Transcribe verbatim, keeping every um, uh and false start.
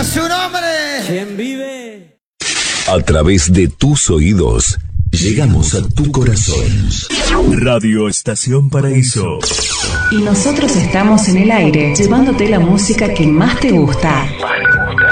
diga su nombre. ¿Quién vive? A través de tus oídos, llegamos a tu corazón. Radio Estación Paraíso. Y nosotros estamos en el aire, llevándote la música que más te gusta.